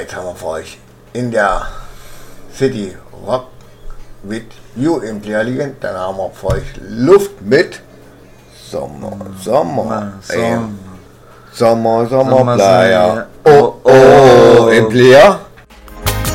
jetzt haben wir für euch in der City Rock with You im Lehrling. Dann haben wir für euch Luft mit Sommer, Sommer, Player. Oh, im Player.